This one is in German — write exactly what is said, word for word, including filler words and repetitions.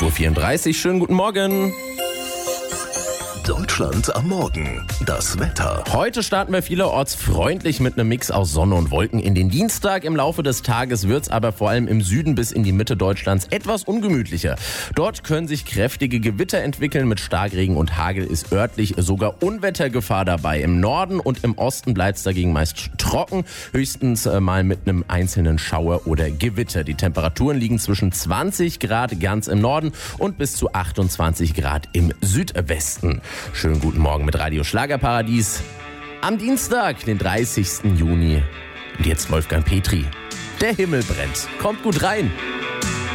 fünf Uhr vierunddreißig, schönen guten Morgen. Deutschland am Morgen. Das Wetter. Heute starten wir vielerorts freundlich mit einem Mix aus Sonne und Wolken in den Dienstag. Im Laufe des Tages wird es aber vor allem im Süden bis in die Mitte Deutschlands etwas ungemütlicher. Dort können sich kräftige Gewitter entwickeln. Mit Starkregen und Hagel ist örtlich sogar Unwettergefahr dabei. Im Norden und im Osten bleibt es dagegen meist trocken, höchstens mal mit einem einzelnen Schauer oder Gewitter. Die Temperaturen liegen zwischen zwanzig Grad ganz im Norden und bis zu achtundzwanzig Grad im Südwesten. Schönen guten Morgen mit Radio Schlagerparadies. Am Dienstag, den dreißigsten Juni. Und jetzt Wolfgang Petri. Der Himmel brennt. Kommt gut rein.